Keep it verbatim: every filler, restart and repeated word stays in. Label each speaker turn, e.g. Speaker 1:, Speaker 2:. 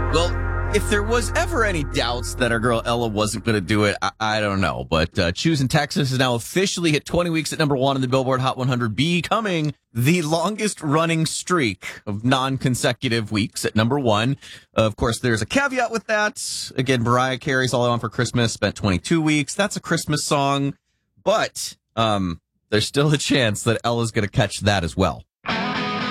Speaker 1: Well, if there was ever any doubts that our girl Ella wasn't going to do it, I, I don't know. But uh, Choosing Texas has now officially hit twenty weeks at number one in the Billboard Hot one hundred, becoming the longest running streak of non-consecutive weeks at number one. Of course, there's a caveat with that. Again, Mariah Carey's All I Want for Christmas spent twenty-two weeks. That's a Christmas song. But um, there's still a chance that Ella's going to catch that as well.